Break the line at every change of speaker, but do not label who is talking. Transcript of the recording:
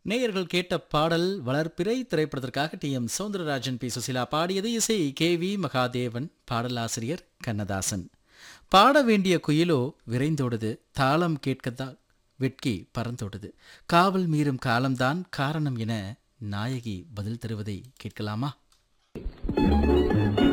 நேயர்கள் கேட்ட பாடல் வளர்பிறை திரைப்படத்திற்காக டி.எம். சௌந்தரராஜன் பி. சுசிலா பாடியது. இசை கே.வி. மகாதேவன். பாடலாசிரியர் கண்ணதாசன். பாட வேண்டிய குயிலோ விரைந்தோடுது, தாளம் கேட்கத்தான் வெட்கி பறந்தோடுது, காவல் மீறும் காலம்தான் காரணம் என நாயகி பதில் தருவதை கேட்கலாமா?